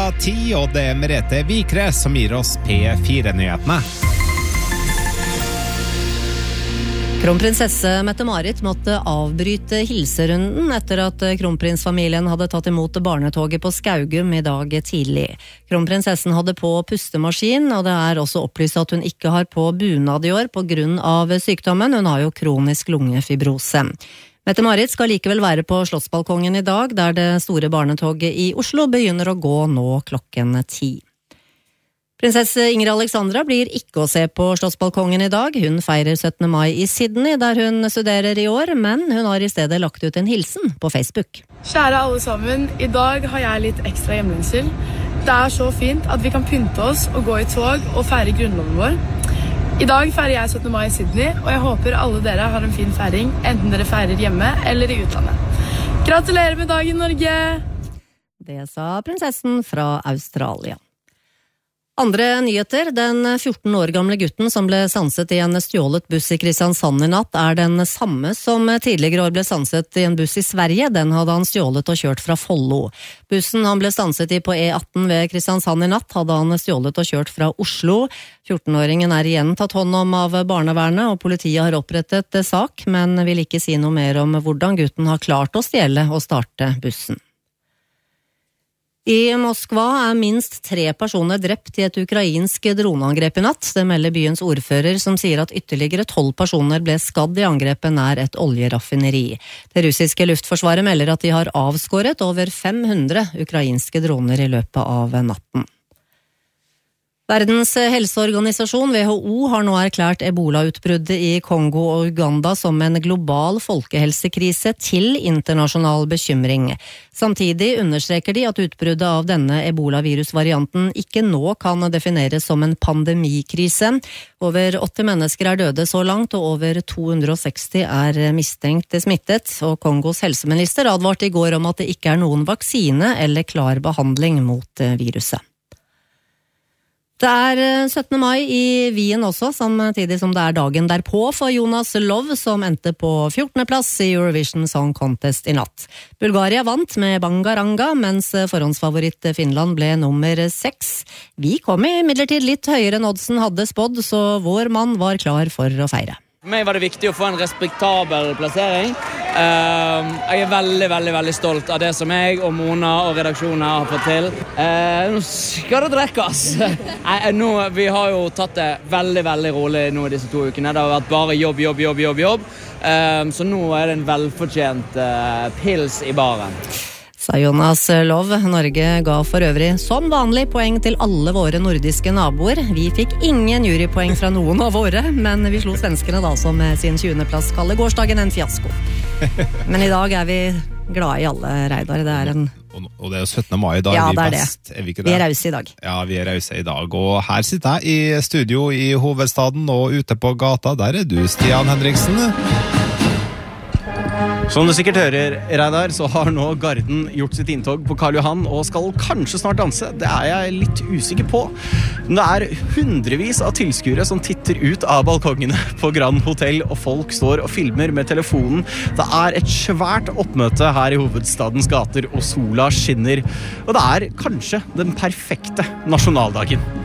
10, og det Merete Vikre som gir oss P4-nyhetene. Kronprinsesse Mette-Marit måtte avbryte hilserunden etter at kronprinsfamilien hadde tatt imot barnetoget på Skaugum i dag tidlig. Kronprinsessen hadde på pustemaskin, og det også opplyst at hun ikke har på bunad i år på grunn av sykdommen. Hun har jo kronisk lungefibrose. Mette-Marit skal likevel være på Slottsbalkongen i dag, der det store barnetoget i Oslo begynner å gå nå klokken 10. Prinsesse Ingrid Alexandra blir ikke å se på Slottsbalkongen i dag. Hun feirer 17. mai i Sydney, der hun studerer i år, men hun har i stedet lagt ut en hilsen på Facebook. Kjære alle sammen, i dag har jeg litt ekstra hjemlengsel. Det så fint at vi kan pynte oss og gå i tog og feire grunnloven vår. I dag feirer jeg 17. mai i Sydney, og jeg håper alle dere har en fin feiring, enten dere feirer hjemme eller i utlandet. Gratulerer med dagen, Norge! Det sa prinsessen fra Australia. Andre nyheter. Den 14 år gamle gutten som ble sanset i en stjålet buss i Kristiansand i natt den samme som tidligere år ble sanset i en buss i Sverige. Den hadde han stjålet og kjørt fra Follo. Bussen han ble sanset i på E18 ved Kristiansand i natt hadde han stjålet og kjørt fra Oslo. 14-åringen igjen tatt hånd om av barnevernet, og politiet har opprettet sak, men vil ikke si noe mer om hvordan gutten har klart å stjele og starte bussen. I Moskva minst 3 personer drept i et ukrainsk droneangrep i natt. Det melder byens ordfører, som sier at ytterligere 12 personer ble skadd i angrepet nær et oljeraffineri. Det russiske luftforsvaret melder at de har avskåret over 500 ukrainske droner i løpet av natten. Verdens helseorganisasjon, WHO, har nå erklært ebola-utbruddet i Kongo og Uganda som en global folkehelsekrise til internasjonal bekymring. Samtidig understreker de at utbruddet av denne ebola-virusvarianten ikke nå kan defineres som en pandemikrise. Over 80 mennesker døde så langt, og over 260 mistenkt smittet, og Kongos helseminister advarte i går om at det ikke noen vaksine eller klar behandling mot viruset. Det 17. mai i Wien også, samtidig som det dagen derpå for Jonas Love, som endte på 14. plass i Eurovision Song Contest i natt. Bulgaria vant med Bangaranga, mens forhåndsfavoritt Finland ble nummer 6. Vi kom imidlertid litt høyere enn oddsen hadde spådd, så vår mann var klar for å feire. For meg var det viktig å få en respektabel plassering. Jeg veldig, veldig, veldig stolt av det som jeg og Mona og redaksjonen har fått til. Nå skal det drekkes. Vi har jo tatt det veldig, veldig rolig nå i disse 2 ukene. Det har vært bare jobb. Så nå det en velfortjent pils i baren. Sa Jonas Love. Norge ga for øvrig som vanlig poeng til alle våre nordiske naboer. Vi fikk ingen jurypoeng fra noen av våre, men vi slo svenskene da som med sin 20. plass kaller gårsdagen en fiasko. Men i dag vi glade i alle, Reidar. Det Og det 17. mai i dag, ja, vi best, vi ikke det? Vi rause i dag. Ja, vi rause i dag, og her sitter jeg i studio i hovedstaden, og ute på gata, der du, Stian Henriksen. Som du sikkert hører, Reidar, så har nå Garden gjort sitt inntog på Karl Johan og skal kanskje snart danse. Det jeg litt usikker på. Men det hundrevis av tilskuere som titter ut av balkongene på Grand Hotel, og folk står og filmer med telefonen. Det et svært oppmøte her i hovedstadens gater, og sola skinner. Og det kanskje den perfekte nasjonaldagen.